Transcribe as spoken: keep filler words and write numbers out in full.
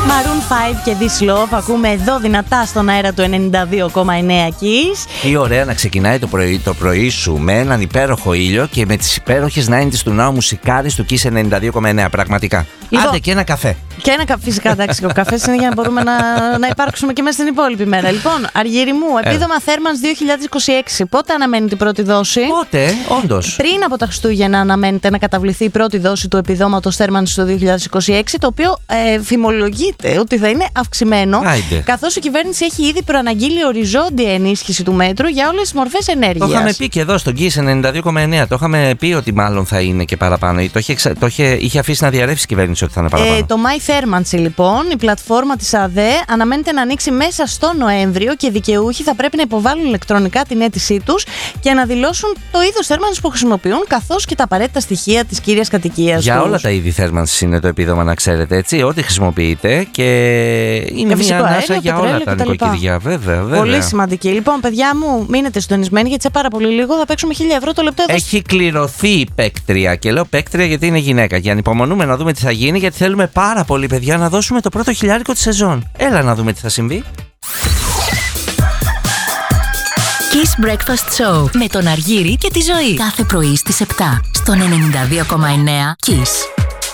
Maroon φάιβ και This Love ακούμε εδώ δυνατά στον αέρα του ενενήντα δύο κόμμα εννέα Kiss. Τι ωραία να ξεκινάει το πρωί, το πρωί σου με έναν υπέροχο ήλιο και με τις υπέροχες ενενήντα του Ναού Μουσικάρης του Kiss ενενήντα δύο κόμμα εννέα. Πραγματικά. Λοιπόν, άντε και ένα καφέ. Και ένα καφέ, φυσικά, εντάξει, ο καφές είναι για να μπορούμε να, να υπάρξουμε και μέσα στην υπόλοιπη μέρα. Λοιπόν, Αργύρι μου, επίδομα Θέρμανς δύο χιλιάδες είκοσι έξι. Πότε αναμένει την πρώτη δόση? Πότε, όντως. Πριν από τα Χριστούγεννα αναμένεται να καταβληθεί η πρώτη δόση του επιδόματος Θέρμανς το δύο χιλιάδες είκοσι έξι, το οποίο ε, φημολογείται ότι θα είναι αυξημένο, καθώς η κυβέρνηση έχει ήδη προαναγγείλει οριζόντια ενίσχυση του μέτρου για όλες τις μορφές ενέργειας. Το είχαμε πει και εδώ στον Kiss ενενήντα δύο κόμμα εννέα. Το είχαμε πει ότι μάλλον θα είναι και παραπάνω. Το είχε, το είχε, είχε αφήσει να διαρρεύσει η κυβέρνηση ότι θα είναι παραπάνω. Ε, το My Thermancy, λοιπόν, η πλατφόρμα της ΑΔΕ, αναμένεται να ανοίξει μέσα στο Νοέμβριο και οι δικαιούχοι θα πρέπει να υποβάλουν ηλεκτρονικά την αίτησή τους και να δηλώσουν το είδος θέρμανσης που χρησιμοποιούν, καθώς και τα απαραίτητα στοιχεία της κύριας κατοικίας. Για τους. όλα τα είδη θέρμανσης είναι το επίδομα, να ξέρετε, έτσι. Ό,τι χρησιμοποιείτε και είναι μια ανάσα για όλα τα νοικοκυριά. Βέβαια, βέβαια. Πολύ σημαντική. Λοιπόν, παιδιά μου, μείνετε συντονισμένοι γιατί σε πάρα πολύ λίγο θα παίξουμε χίλια ευρώ το λεπτό. Έχει κληρωθεί η παίκτρια. Και λέω παίκτρια γιατί είναι γυναίκα. Και ανυπομονούμε να δούμε τι θα γίνει, γιατί θέλουμε πάρα πολύ, παιδιά, να δώσουμε το πρώτο χιλιάρικο τη σεζόν. Έλα να δούμε τι θα συμβεί. Kiss Breakfast Show με τον Αργύρι και τη Ζωή. Κάθε πρωί στις επτά στον ενενήντα δύο κόμμα εννέα Kiss.